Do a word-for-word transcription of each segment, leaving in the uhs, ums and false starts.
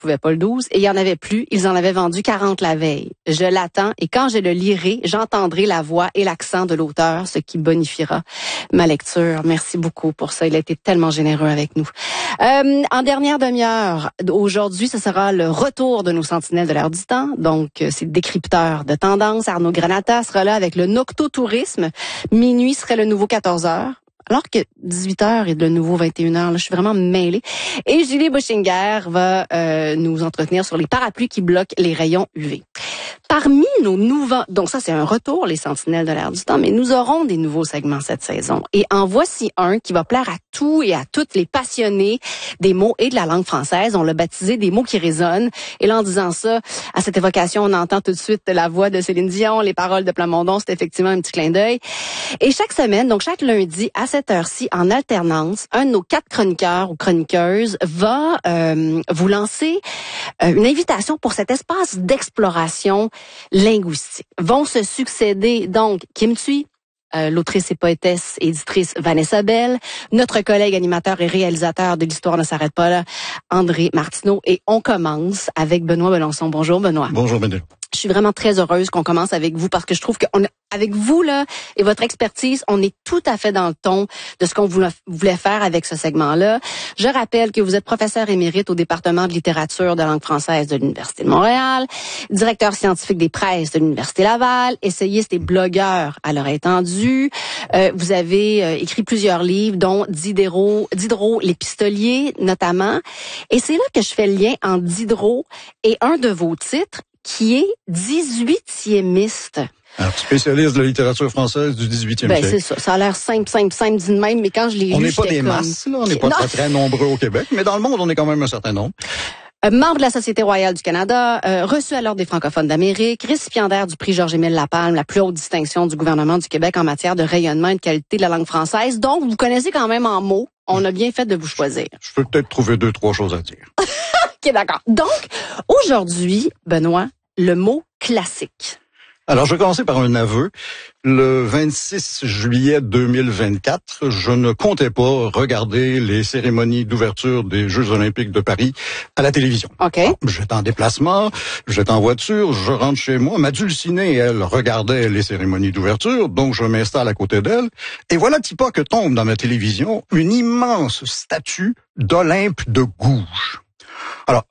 pouvaient pas le douze, et il y en avait plus. Ils en avaient vendu quarante la veille. Je l'attends, et quand je le lirai, j'entendrai la voix et l'accent de l'auteur, ce qui bonifiera ma lecture. Merci beaucoup pour ça. Il a été tellement généreux avec nous. Euh, en dernière demi-heure, aujourd'hui, ce sera le retour de nos sentinelles de l'air du temps. Donc, c'est le décrypteur de tendance. Arnaud Granata sera là avec le Noctotourisme. Minuit serait le nouveau quatorze heures. Alors que dix-huit heures est le nouveau vingt et une heures, là, je suis vraiment mêlée. Et Julie Bouchinger va euh, nous entretenir sur les parapluies qui bloquent les rayons U V. Parmi nos nouveaux, donc ça c'est un retour, les sentinelles de l'air du temps, mais nous aurons des nouveaux segments cette saison. Et en voici un qui va plaire à tous et à toutes les passionnés des mots et de la langue française. On l'a baptisé des mots qui résonnent. Et là, en disant ça, à cette évocation, on entend tout de suite la voix de Céline Dion, les paroles de Plamondon, c'est effectivement un petit clin d'œil. Et chaque semaine, donc chaque lundi, à cette heure-ci, en alternance, un de nos quatre chroniqueurs ou chroniqueuses va euh, vous lancer euh, une invitation pour cet espace d'exploration linguistique. Vont se succéder donc Kim Thuy, euh, l'autrice et poétesse et éditrice Vanessa Bell, notre collègue animateur et réalisateur de l'Histoire ne s'arrête pas là, André Martineau, et on commence avec Benoît Belançon. Bonjour Benoît. Bonjour Benoît. Je suis vraiment très heureuse qu'on commence avec vous parce que je trouve qu'on avec vous là et votre expertise, on est tout à fait dans le ton de ce qu'on voulait faire avec ce segment-là. Je rappelle que vous êtes professeur émérite au département de littérature de langue française de l'Université de Montréal, directeur scientifique des presses de l'Université Laval, essayiste et blogueur à l'heure étendue. Euh, vous avez euh, écrit plusieurs livres, dont Diderot, Diderot l'épistolier notamment. Et c'est là que je fais le lien entre Diderot et un de vos titres, qui est dix-huitiémiste. Alors, spécialiste de la littérature française du dix-huitième ben, siècle. C'est ça. Ça a l'air simple, simple, simple, dit de même, mais quand je l'ai lu, on n'est pas des comme... masses, là. On n'est pas très, très nombreux au Québec, mais dans le monde, on est quand même un certain nombre. Euh, membre de la Société royale du Canada, euh, reçu à l'Ordre des francophones d'Amérique, récipiendaire du prix Georges-Émile Lapalme, la plus haute distinction du gouvernement du Québec en matière de rayonnement et de qualité de la langue française. Donc, vous connaissez quand même en mots. On a bien fait de vous choisir. Je peux peut-être trouver deux, trois choses à dire. OK, d'accord. Donc, aujourd'hui, Benoît, le mot classique. Alors, je vais commencer par un aveu. Le vingt-six juillet deux mille vingt-quatre, je ne comptais pas regarder les cérémonies d'ouverture des Jeux olympiques de Paris à la télévision. OK. Alors, j'étais en déplacement, j'étais en voiture, je rentre chez moi. Ma dulcinée, elle, regardait les cérémonies d'ouverture, donc je m'installe à côté d'elle. Et voilà pas que tombe dans ma télévision une immense statue d'Olympe de Gouges. Alors,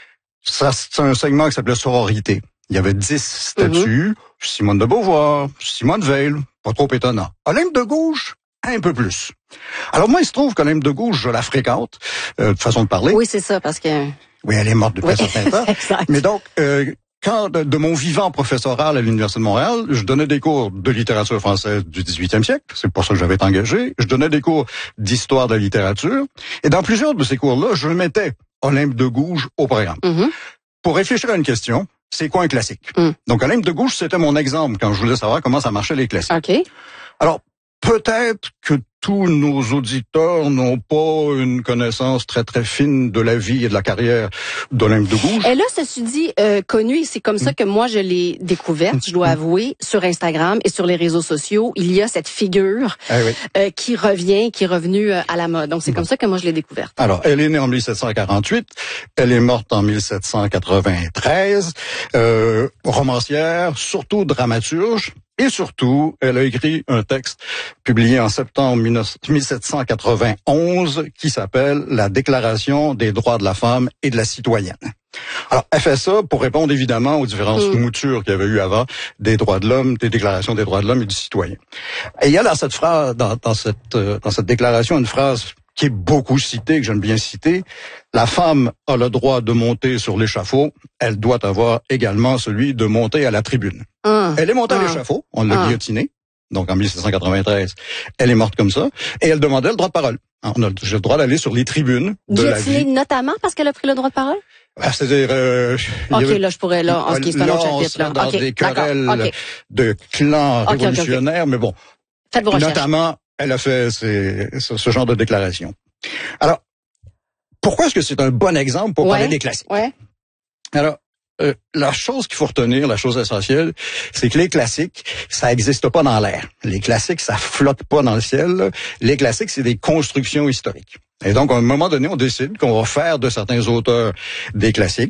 ça, c'est un segment qui s'appelait Sororité. Il y avait dix statues, mm-hmm. Simone de Beauvoir, Simone Veil, pas trop étonnant. Olympe de Gouges, un peu plus. Alors moi, il se trouve qu'Olympe de Gouges, je la fréquente, euh, de façon de parler. Oui, c'est ça, parce que... Oui, elle est morte depuis oui. un certain temps. Exact. Mais donc, euh, quand de, de mon vivant professoral à l'Université de Montréal, je donnais des cours de littérature française du dix-huitième siècle, c'est pour ça que j'avais été engagé. Je donnais des cours d'histoire de la littérature. Et dans plusieurs de ces cours-là, je mettais Olympe de Gouges au programme. Mm-hmm. Pour réfléchir à une question, c'est quoi un classique? Mm. Donc, Olympe de Gouges, c'était mon exemple quand je voulais savoir comment ça marchait les classiques. OK. Alors, peut-être que tous nos auditeurs n'ont pas une connaissance très, très fine de la vie et de la carrière d'Olympe de Gouges. Elle a, ceci dit, euh, connu, et c'est comme ça que moi je l'ai découverte, je dois avouer, sur Instagram et sur les réseaux sociaux. Il y a cette figure ah oui. euh, qui revient, qui est revenue à la mode. Donc, c'est comme ça que moi je l'ai découverte. Alors, elle est née en mille sept cent quarante-huit, elle est morte en mille sept cent quatre-vingt-treize, euh, romancière, surtout dramaturge. Et surtout, elle a écrit un texte publié en septembre mille sept cent quatre-vingt-onze qui s'appelle « La Déclaration des droits de la femme et de la citoyenne ». Alors, elle fait ça pour répondre évidemment aux différentes mmh. moutures qu'il y avait eu avant des droits de l'homme, des déclarations des droits de l'homme et du citoyen. Et il y a dans cette phrase, dans, dans cette, euh, dans cette déclaration, une phrase qui est beaucoup citée, que j'aime bien citer. La femme a le droit de monter sur l'échafaud. Elle doit avoir également celui de monter à la tribune. Mmh. Elle est montée mmh. à l'échafaud. On l'a mmh. guillotinée. Donc, en mille sept cent quatre-vingt-treize, elle est morte comme ça. Et elle demandait le droit de parole. On a le droit d'aller sur les tribunes de la vie. Notamment parce qu'elle a pris le droit de parole? Ah, c'est-à-dire... Euh, OK, avait, là, je pourrais... là, en ce qui est un autre chapitre. Là, dans okay, des querelles okay. de clans okay, révolutionnaires, okay, okay. mais bon. Faites vos recherches. Notamment, elle a fait ces, ce, ce genre de déclaration. Alors, pourquoi est-ce que c'est un bon exemple pour ouais, parler des classiques? Ouais. Alors, euh, la chose qu'il faut retenir, la chose essentielle, c'est que les classiques, ça n'existe pas dans l'air. Les classiques, ça flotte pas dans le ciel. Les classiques, c'est des constructions historiques. Et donc, à un moment donné, on décide qu'on va faire de certains auteurs des classiques.